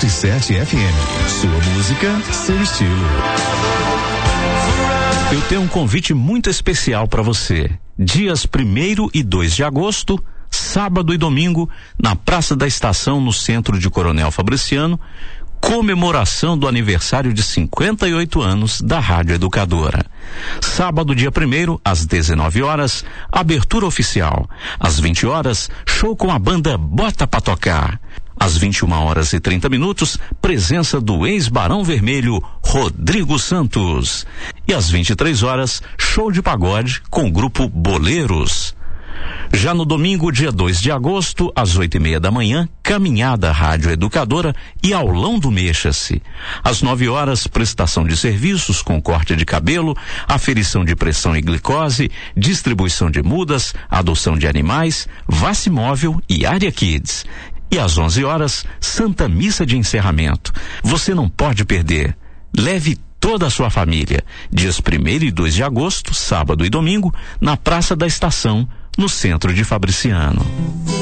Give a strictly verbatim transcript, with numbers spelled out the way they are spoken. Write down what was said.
ponto sete F M. Sua música, seu estilo. Eu tenho um convite muito especial para você. Dias primeiro e dois de agosto, sábado e domingo, na Praça da Estação, no centro de Coronel Fabriciano, comemoração do aniversário de cinquenta e oito anos da Rádio Educadora. Sábado, dia primeiro, às dezenove horas, abertura oficial. Às vinte horas, show com a banda Bota Pra Tocar. Às vinte e uma horas e trinta minutos, presença do ex-Barão Vermelho, Rodrigo Santos. E às vinte e três horas, show de pagode com o grupo Boleiros. Já no domingo, dia dois de agosto, às oito e meia da manhã, caminhada Rádio Educadora e aulão do Mexa-se. Às nove horas, prestação de serviços com corte de cabelo, aferição de pressão e glicose, distribuição de mudas, adoção de animais, Vacimóvel e Área Kids. E às onze horas, Santa Missa de encerramento. Você não pode perder. Leve toda a sua família. Dias primeiro e dois de agosto, sábado e domingo, na Praça da Estação, no centro de Fabriciano.